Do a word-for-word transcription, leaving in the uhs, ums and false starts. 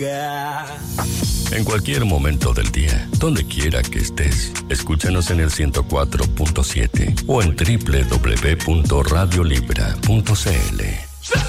En cualquier momento del día, donde quiera que estés, escúchanos en el ciento cuatro punto siete o en doble u doble u doble u punto radio libra punto c l.